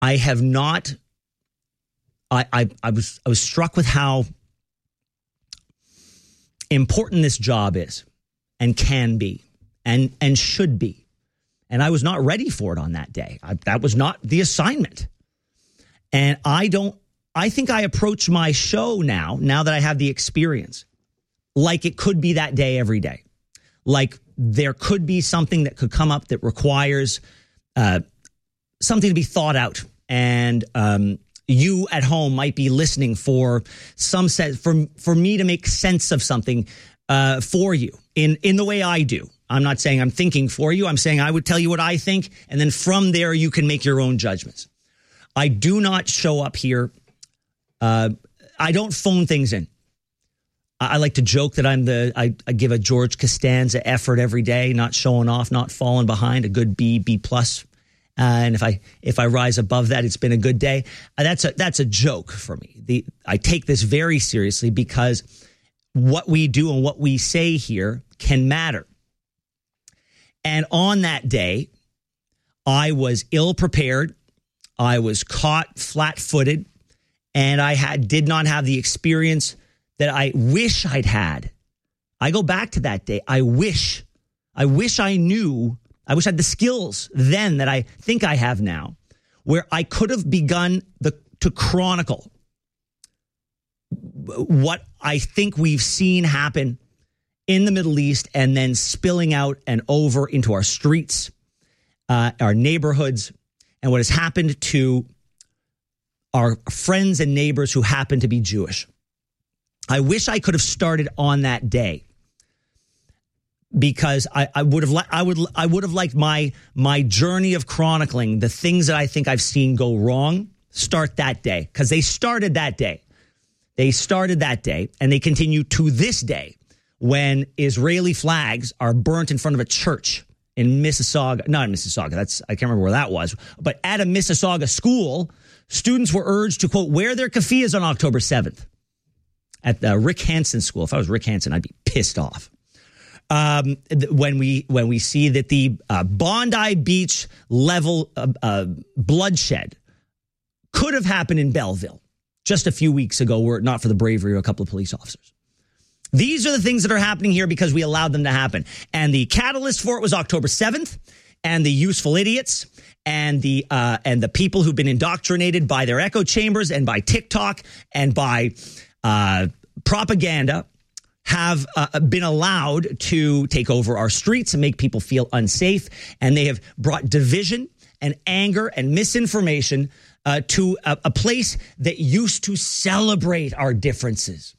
I have not. I was struck with how important this job is and can be and should be. And I was not ready for it on that day. That was not the assignment. And I think I approach my show now that I have the experience, like it could be that day every day. Like there could be something that could come up that requires something to be thought out. And you at home might be listening for some sense, for me to make sense of something for you in the way I do. I'm not saying I'm thinking for you. I'm saying I would tell you what I think. And then from there, you can make your own judgments. I do not show up here. I don't phone things in. I like to joke that I give a George Costanza effort every day, not showing off, not falling behind, a good B plus. And if I rise above that, it's been a good day. That's a joke for me. I take this very seriously because what we do and what we say here can matter. And on that day, I was ill prepared. I was caught flat-footed, and I did not have the experience that I wish I'd had. I go back to that day. I wish I knew. I wish I had the skills then that I think I have now, where I could have begun to chronicle what I think we've seen happen in the Middle East and then spilling out and over into our streets, our neighborhoods, and what has happened to our friends and neighbors who happen to be Jewish. I wish I could have started on that day, because I would have liked my journey of chronicling the things that I think I've seen go wrong start that day, because they started that day. They started that day, and they continue to this day when Israeli flags are burnt in front of a church in Mississauga. Not in Mississauga. I can't remember where that was. But at a Mississauga school, students were urged to, quote, wear their keffiyehs on October 7th at the Rick Hansen school. If I was Rick Hansen, I'd be pissed off. When we see that the Bondi Beach level bloodshed could have happened in Belleville just a few weeks ago, were it not for the bravery of a couple of police officers. These are the things that are happening here because we allowed them to happen. And the catalyst for it was October 7th and the useful idiots and the people who've been indoctrinated by their echo chambers and by TikTok and by propaganda have been allowed to take over our streets and make people feel unsafe. And they have brought division and anger and misinformation to a place that used to celebrate our differences.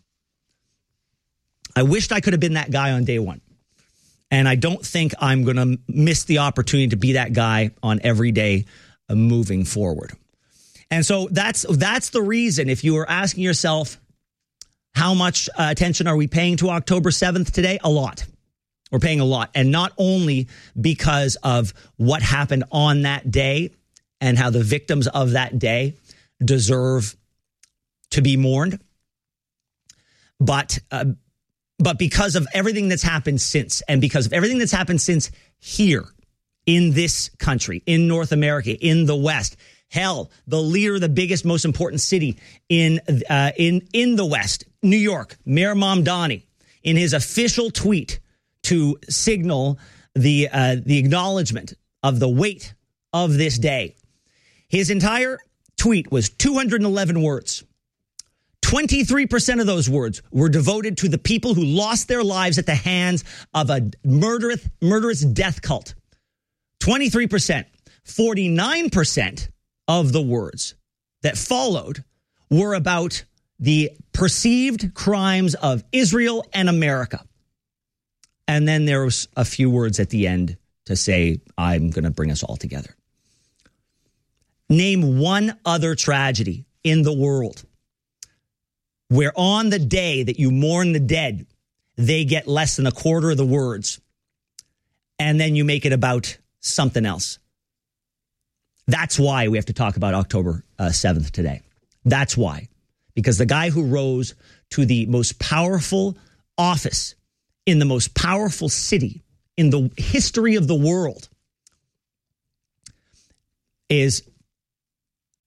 I wished I could have been that guy on day one. And I don't think I'm going to miss the opportunity to be that guy on every day moving forward. And so that's the reason, if you were asking yourself, how much attention are we paying to October 7th today? A lot. We're paying a lot. And not only because of what happened on that day and how the victims of that day deserve to be mourned, but because of everything that's happened since, and because of everything that's happened since here in this country, in North America, in the West. Hell, the leader of the biggest, most important city in the West, New York, Mayor Mamdani, in his official tweet to signal the acknowledgement of the weight of this day. His entire tweet was 211 words. 23% of those words were devoted to the people who lost their lives at the hands of a murderous death cult. 23%. 49% of the words that followed were about the perceived crimes of Israel and America. And then there was a few words at the end to say, I'm going to bring us all together. Name one other tragedy in the world where on the day that you mourn the dead, they get less than a quarter of the words, and then you make it about something else. That's why we have to talk about October 7th today. That's why. Because the guy who rose to the most powerful office in the most powerful city in the history of the world is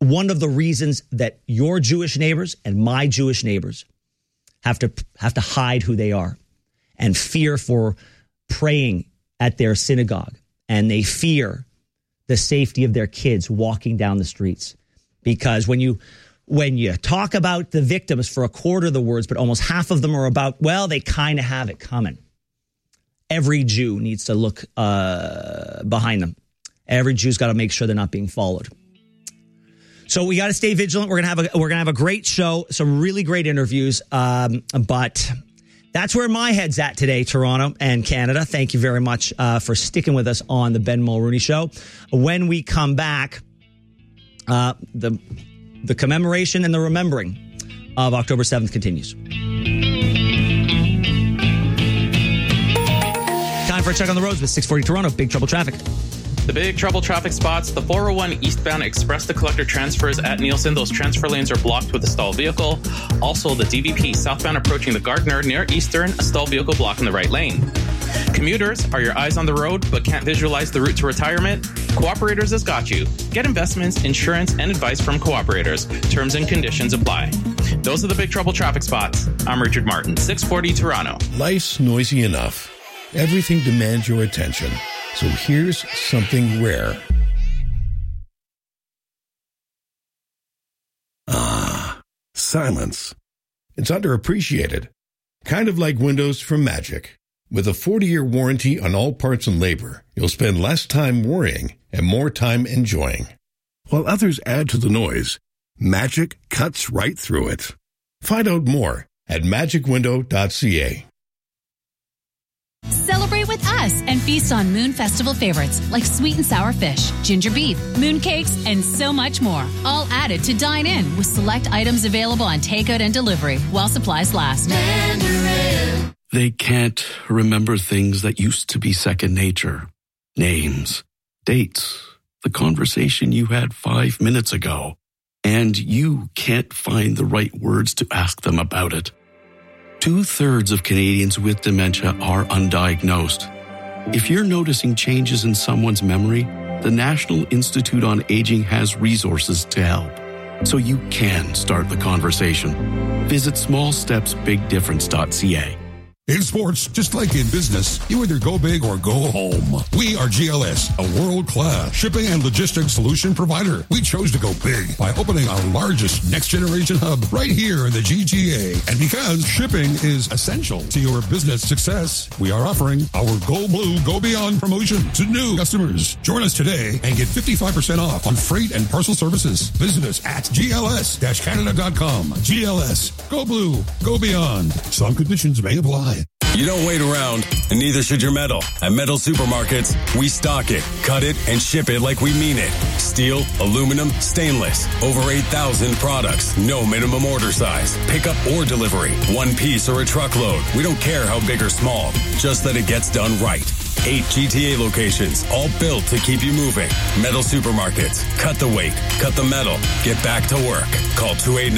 one of the reasons that your Jewish neighbors and my Jewish neighbors have to hide who they are and fear for praying at their synagogue, and they fear the safety of their kids walking down the streets. Because when you talk about the victims for a quarter of the words, but almost half of them are about, well, they kind of have it coming. Every Jew needs to look behind them. Every Jew's got to make sure they're not being followed. So we got to stay vigilant. We're gonna have a great show, some really great interviews. But that's where my head's at today, Toronto and Canada. Thank you very much for sticking with us on the Ben Mulrooney Show. When we come back, the commemoration and the remembering of October 7th continues. Time for a check on the roads with 640 Toronto. Big trouble traffic. The big trouble traffic spots, the 401 eastbound express to collector transfers at Nielsen. Those transfer lanes are blocked with a stalled vehicle. Also, the DVP southbound approaching the Gardner near Eastern, a stalled vehicle blocking the right lane. Commuters, are your eyes on the road but can't visualize the route to retirement? Cooperators has got you. Get investments, insurance, and advice from Cooperators. Terms and conditions apply. Those are the big trouble traffic spots. I'm Richard Martin, 640 Toronto. Life's noisy enough. Everything demands your attention. So here's something rare. Silence. It's underappreciated. Kind of like windows from Magic. With a 40-year warranty on all parts and labor, you'll spend less time worrying and more time enjoying. While others add to the noise, Magic cuts right through it. Find out more at magicwindow.ca. Celebrate with us and feast on Moon Festival favorites like sweet and sour fish, ginger beef, moon cakes, and so much more. All added to dine in with select items available on takeout and delivery while supplies last. Mandarin. They can't remember things that used to be second nature. Names, dates, the conversation you had 5 minutes ago. And you can't find the right words to ask them about it. 2/3 of Canadians with dementia are undiagnosed. If you're noticing changes in someone's memory, the National Institute on Aging has resources to help, so you can start the conversation. Visit smallstepsbigdifference.ca. In sports, just like in business, you either go big or go home. We are GLS, a world-class shipping and logistics solution provider. We chose to go big by opening our largest next-generation hub right here in the GTA. And because shipping is essential to your business success, we are offering our Go Blue, Go Beyond promotion to new customers. Join us today and get 55% off on freight and parcel services. Visit us at gls-canada.com. GLS, Go Blue, Go Beyond. Some conditions may apply. You don't wait around, and neither should your metal. At Metal Supermarkets, we stock it, cut it, and ship it like we mean it. Steel, aluminum, stainless. Over 8,000 products. No minimum order size. Pickup or delivery. One piece or a truckload. We don't care how big or small. Just that it gets done right. 8 GTA locations, all built to keep you moving. Metal Supermarkets. Cut the weight. Cut the metal. Get back to work. Call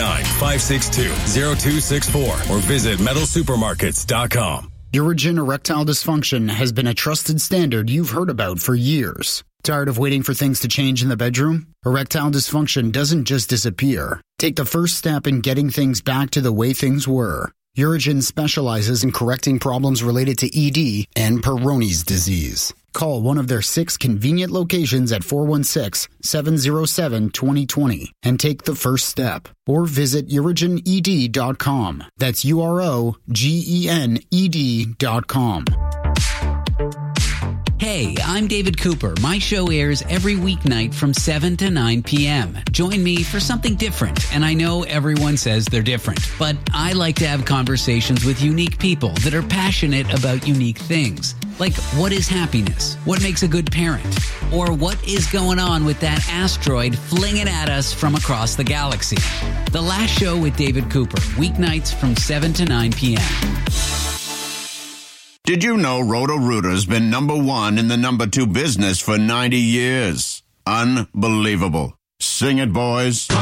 289-562-0264 or visit metalsupermarkets.com. Urigen erectile dysfunction has been a trusted standard you've heard about for years. Tired of waiting for things to change in the bedroom? Erectile dysfunction doesn't just disappear. Take the first step in getting things back to the way things were. Urigen specializes in correcting problems related to ED and Peyronie's disease. Call one of their 6 convenient locations at 416-707-2020 and take the first step. Or visit urigened.com. That's UROGENED.com. Hey, I'm David Cooper. My show airs every weeknight from 7 to 9 p.m. Join me for something different. And I know everyone says they're different, but I like to have conversations with unique people that are passionate about unique things. Like, what is happiness? What makes a good parent? Or what is going on with that asteroid flinging at us from across the galaxy? The Last Show with David Cooper, weeknights from 7 to 9 p.m. Did you know Roto-Rooter's been number 1 in the number 2 business for 90 years? Unbelievable. Sing it, boys.